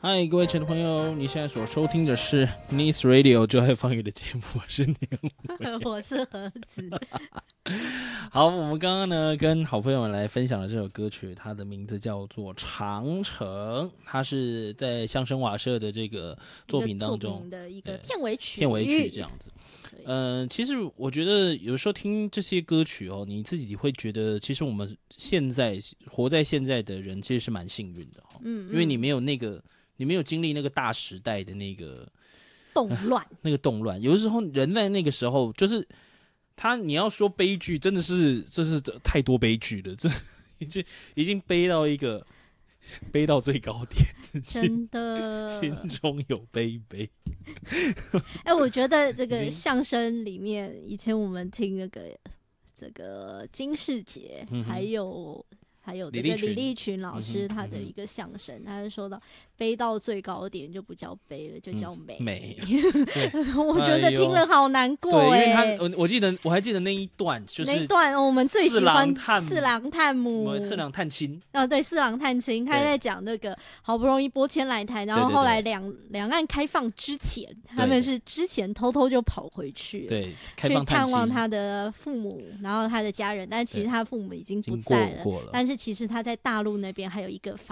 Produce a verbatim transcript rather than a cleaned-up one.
嗨，各位亲爱的朋友，你现在所收听的是 Nice Radio 就爱放映的节目，我是年伟， 我是盒子。 好，我们刚刚呢跟好朋友们来分享的这首歌曲，它的名字叫做《长城》，它是在相声瓦舍的这个作品当中的一个片尾曲， 片尾曲这样子。呃，其实我觉得有时候听这些歌曲哦，你自己会觉得，其实我们现在活在现在的人其实是蛮幸运的哈、哦，嗯, 嗯，因为你没有那个。你没有经历那个大时代的那个动乱、呃， 那个动乱。有的时候人在那个时候，就是他你要说悲剧，真的是这是太多悲剧了，这已经已经悲到一个悲到最高点， 真的心中有悲悲。 哎、欸，我觉得这个相声里面，以前我们听那个这个金士杰，嗯、还有。还有这个李立群老师他的一个相声，嗯、他就说到悲到最高点就不叫悲了，就叫美。嗯、 美， 我觉得听了好难过哎、 欸。对，因为他我我记得我还记得那一段，就是那一段我们最喜欢四郎探母、 四郎探亲啊，对，四郎探亲，他在讲那个好不容易拨迁来台，然后后来两两岸开放之前，他们是之前偷偷就跑回去， 对，开放去探望他的父母，然后他的家人，但其实他父母已经不在了，但是。其实他在大陆那边还有一个